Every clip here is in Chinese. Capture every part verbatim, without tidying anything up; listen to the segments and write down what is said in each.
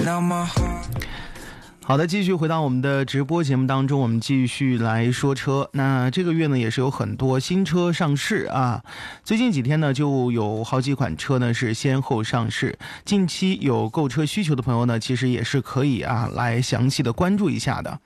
好的，继续回到我们的直播节目当中，我们继续来说车。那这个月呢，也是有很多新车上市啊。最近几天呢，就有好几款车呢是先后上市。近期有购车需求的朋友呢，其实也是可以啊来详细的关注一下的。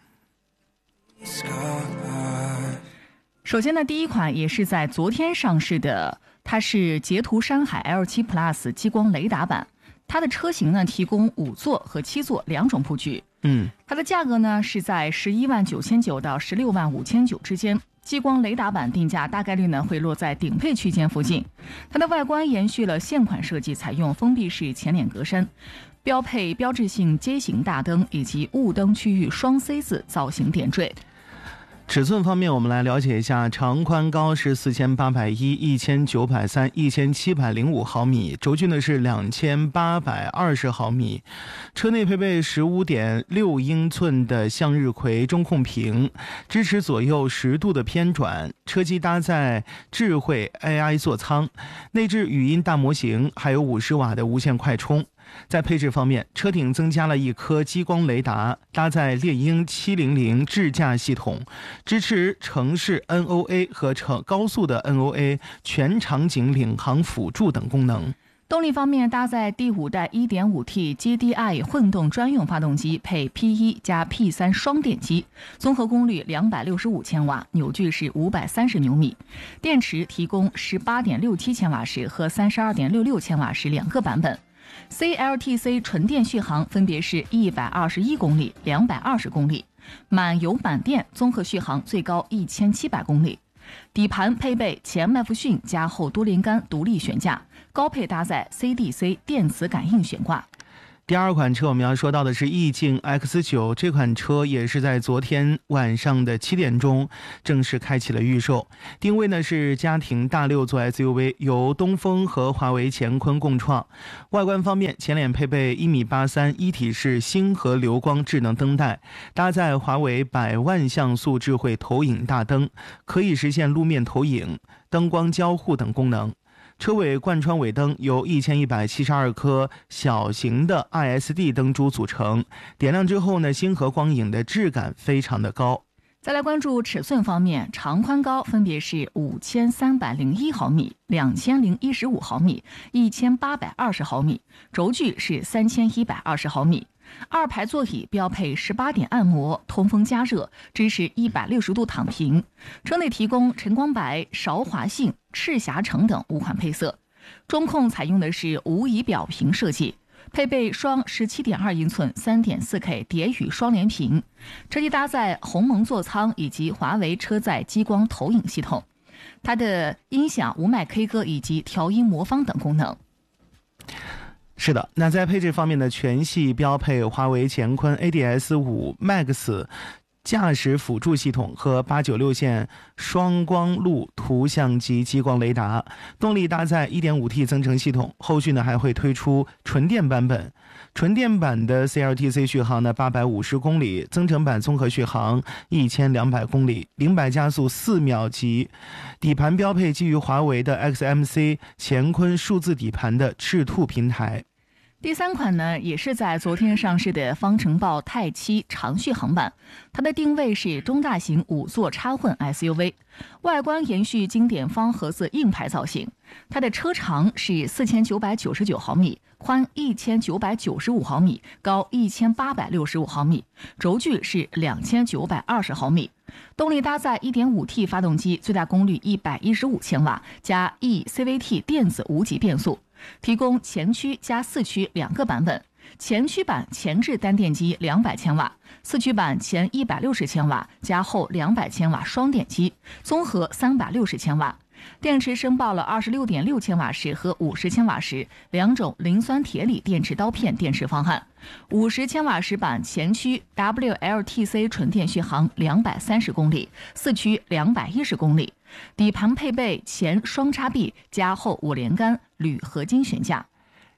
首先呢，第一款也是在昨天上市的，它是捷途山海 L 七 Plus 激光雷达版。它的车型呢提供五座和七座两种布局。 嗯， 它的价格呢是在十一万九千九到十六万五千九之间。激光雷达版定价大概率呢会落在顶配区间附近。它的外观延续了现款设计，采用封闭式前脸格栅，标配标志性街形大灯以及雾灯区域双 C 字造型点缀。 尺寸方面，我们来了解一下，长宽高是四千八百一、一千九百三、一千七百零五毫米，轴距呢是两千八百二十毫米。车内配备十五点六英寸的向日葵中控屏，支持左右十度的偏转。车机搭载智慧 A I 座舱，内置语音大模型，还有五十瓦的无线快充。在配置方面，车顶增加了一颗激光雷达，搭载猎鹰七零零智驾系统，支持城市 N O A 和高速的 N O A 全场景领航辅助等功能。 动力方面，搭载第五代 一点五 T G D I 混动专用发动机，配 P 一 加 P 三 双电机，综合功率两百六十五千瓦，扭矩是五百三十牛米。电池提供 十八点六七千瓦时和 三十二点六六千瓦时两个版本。C L T C 纯电续航分别是一百二十一公里、两百二十公里，满油满电综合续航最高一千七百公里。底盘配备前麦弗逊加后多连杆独立悬架，高配搭载 C D C 电磁感应悬挂。 第二款车我们要说到的是逸境 X 九， 这款车也是在昨天晚上的七点钟正式开启了预售。定位呢是家庭大六座 S U V， 由东风和华为乾坤共创。外观方面，前脸配备一米八三一体式星河流光智能灯带，搭载华为百万像素智慧投影大灯，可以实现路面投影、灯光交互等功能。车尾贯穿尾灯由一千一百七十二颗小型的 I S D 灯珠组成，点亮之后呢，星河光影的质感非常的高。 再来关注尺寸方面，长宽高分别是五千三百零一毫米、两千零一十五毫米、一千八百二十毫米，轴距是三千一百二十毫米。二排座椅标配十八点按摩、通风加热，支持一百六十度躺平。车内提供晨光白、韶华杏、赤霞橙等五款配色。中控采用的是无仪表屏设计，配备双 十七点二英寸 三点四 K 蝶羽双联屏。车机搭载鸿蒙座舱以及华为车载激光投影系统。它的音响无麦 K 歌以及调音魔方等功能。 是的，那在配置方面呢，全系标配华为乾坤 A D S 五 Max 驾驶辅助系统和八九六线双光路图像及激光雷达，动力搭载 一点五 T 增程系统，后续呢还会推出纯电版本。纯电版的 C L T C 续航呢八百五十公里，增程版综合续航一千两百公里，零百加速四秒级。底盘标配基于华为的 X M C 乾坤数字底盘的赤兔平台。 第三款呢，也是在昨天上市的方程豹泰七长续航版，它的定位是中大型五座插混 S U V， 外观延续经典方盒子硬派造型。它的车长是四千九百九十九毫米，宽一千九百九十五毫米，高一千八百六十五毫米，轴距是两千九百二十毫米。动力搭载 一点五 T 发动机，最大功率一百一十五千瓦，加 E C V T 电子无级变速，提供前驱加四驱两个版本。前驱版前置单电机两百千瓦，四驱版前一百六十千瓦加后两百千瓦双电机，综合三百六十千瓦。电池申报了 二十六点六千瓦时和五十千瓦时两种磷酸铁锂电池刀片电池方案。五十千瓦时版前驱 W L T C 纯电续航两百三十公里，四驱两百一十公里。底盘配备前双叉臂加后五连杆铝合金悬架。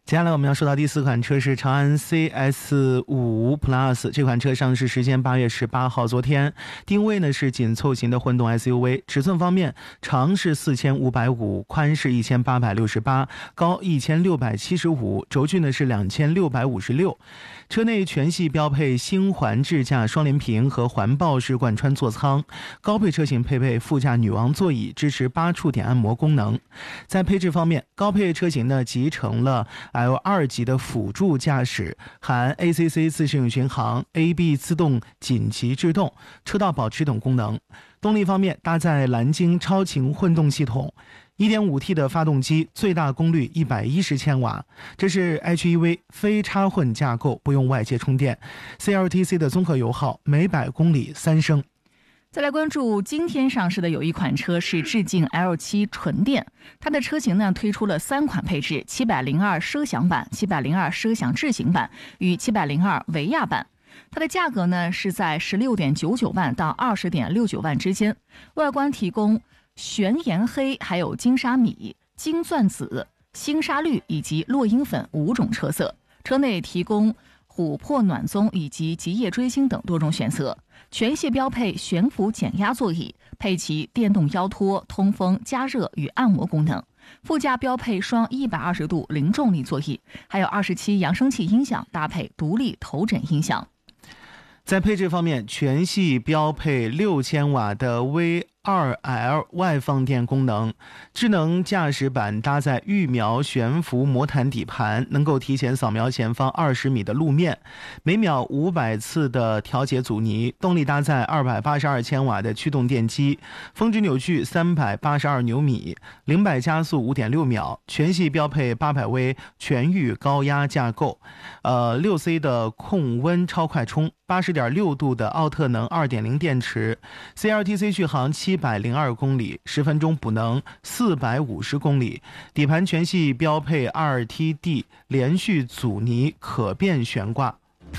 接下来我们要说到第四款车是长安 C S 五 Plus， 这款车上市时间八月十八号，昨天定位呢是紧凑型的混动 S U V， 尺寸方面长是四千五百五，宽是一千八百六十八，高一千六百七十五，轴距呢是两千六百五十六。车内全系标配星环智驾双联屏和环抱式贯穿座舱，高配车型配备副驾女王座椅，支持八触点按摩功能。在配置方面，高配车型呢集成了 L 二 级的辅助驾驶，含 A C C 自适应巡航、A B 自动紧急制动、车道保持等功能。动力方面，搭载蓝鲸超轻混动系统， 一点五 T 的发动机，最大功率一百一十千瓦，这是 H E V 非插混架构，不用外界充电。 C L T C 的综合油耗每百公里三升。 再来关注今天上市的有一款车是致敬 L 七 纯电，它的车型呢推出了三款配置：七零二奢享版、七零二奢享智行版与七零二维亚版。它的价格呢是在 十六点九九万到 二十点六九万之间。外观提供玄岩黑、还有金沙米、金钻紫、星沙绿以及落英粉五种车色。车内提供琥珀暖棕以及极夜追星等多种选择。全系标配悬浮减压座椅，配齐电动腰托、通风、加热与按摩功能。副驾标配双一百二十度零重力座椅，还有二十七扬声器音响，搭配独立头枕音响。 在配置方面，全系标配六千瓦的 V 二 L 外放电功能，智能驾驶版搭载预描悬浮魔毯底盘，能够提前扫描前方二十米的路面，每秒五百次的调节阻尼。动力搭载二百八十二千瓦的驱动电机，峰值扭矩三百八十二牛米，零百加速五点六秒。全系标配八百威全域高压架构，呃 六 C 的控温超快充，八十点六度的奥特能 二点零 电池， C L T C 续航七百零二公里，十分钟补能四百五十公里。底盘全系标配 二 T D 连续阻尼可变悬挂。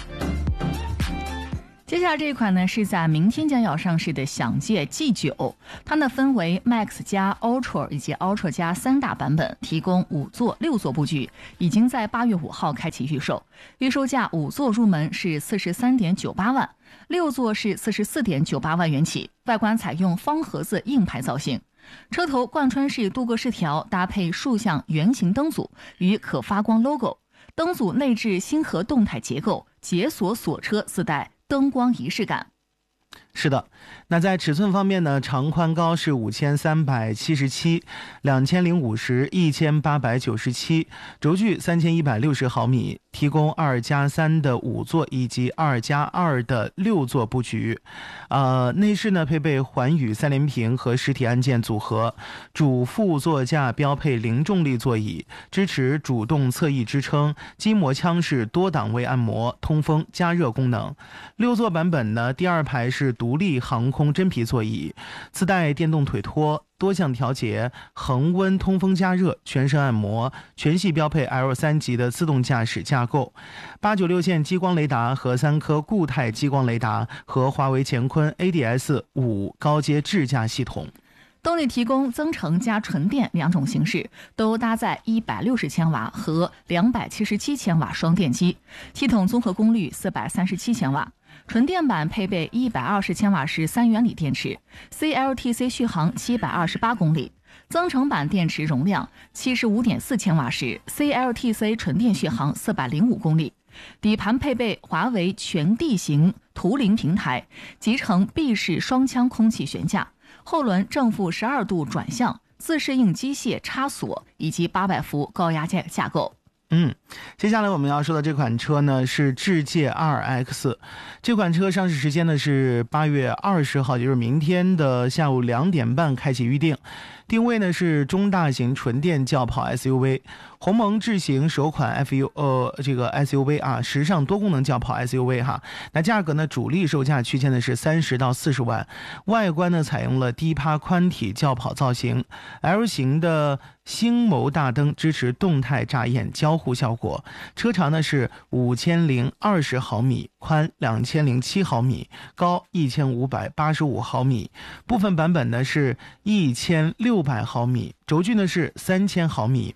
接下来这一款呢是在明天将要上市的享界 G 九， 它呢分为 Max 加 Ultra 以及 Ultra 加三大版本，提供五座六座布局，已经在八月五号开启预售。预售价五座入门是四十三点九八万，六座是四十四点九八万元起。外观采用方盒子硬派造型，车头贯穿式镀铬饰条，搭配竖向圆形灯组与可发光 logo， 灯组内置星河动态结构，解锁锁车自带灯光仪式感。 是的，那在尺寸方面呢，长宽高是五千三百七十七、两千零五十、一千八百九十七，轴距三千一百六十毫米，提供二加三的五座以及二加二的六座布局。呃，内饰呢配备环宇三联屏和实体按键组合，主副座驾标配零重力座椅，支持主动侧翼支撑，筋膜腔式多档位按摩、通风、加热功能。六座版本呢，第二排是独立航空真皮座椅，自带电动腿托、多项调节、恒温通风加热、全身按摩，全系标配 L 三 级的自动驾驶架构，八九六线激光雷达和三颗固态激光雷达，和华为乾坤 A D S 五 高阶智驾系统。 动力提供增程加纯电两种形式，都搭载一百六十千瓦和两百七十七千瓦双电机，系统综合功率四百三十七千瓦。纯电版配备一百二十千瓦时三元锂电池， C L T C 续航七百二十八公里。增程版电池容量 七十五点四千瓦时， C L T C 纯电续航四百零五公里。底盘配备华为全地形图灵平台，集成闭式双腔空气悬架，后轮正负十二度转向，自适应机械插锁以及八百伏高压架架构。 嗯，接下来我们要说的这款车呢是智界 R X， 这款车上市时间呢是八月二十号，也就是明天的下午两点半开启预定。定位呢是中大型纯电轿跑 S U V， 鸿蒙智行首款 F U 呃这个 S U V 啊，时尚多功能轿跑 S U V 哈。那价格呢，主力售价区间呢是三十到四十万，外观呢采用了低趴宽体轿跑造型 ，L 型的星眸大灯支持动态乍眼交互效果，车长呢是五千零二十毫米，宽两千零七毫米，高一千五百八十五毫米，部分版本呢是一千六百毫米，轴距呢是三千毫米。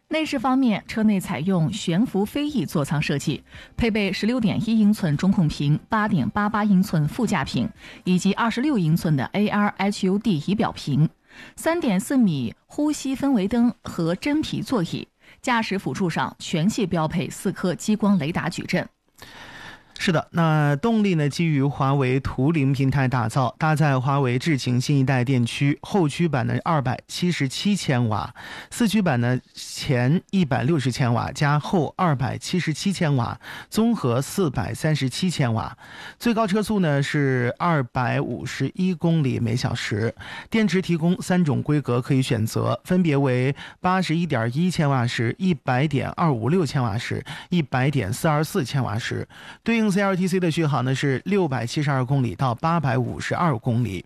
内饰方面，车内采用悬浮飞翼座舱设计，配备 十六点一英寸中控屏、八点八八英寸副驾屏以及二十六英寸的 A R H U D 仪表屏， 三点四米呼吸氛围灯和真皮座椅，驾驶辅助上全系标配四颗激光雷达矩阵。 是的，那动力呢，基于华为图灵平台打造，搭载华为智行新一代电驱，后驱版呢二百七十七千瓦，四驱版呢前一百六十千瓦加后二百七十七千瓦，综合四百三十七千瓦，最高车速呢是二百五十一公里每小时。电池提供三种规格可以选择，分别为八十一点一千瓦时、一百点二五六千瓦时、一百点四二四千瓦时，对应C L T C 的续航呢是六百七十二公里到八百五十二公里。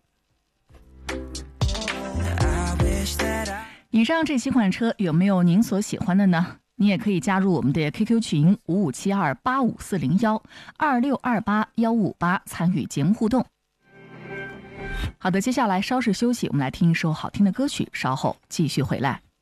以上这几款车有没有您所喜欢的呢？你也可以加入我们的 Q Q 群五五七二八五四零一二六二八一五八参与节目互动。好的，接下来稍事休息，我们来听一首好听的歌曲，稍后继续回来。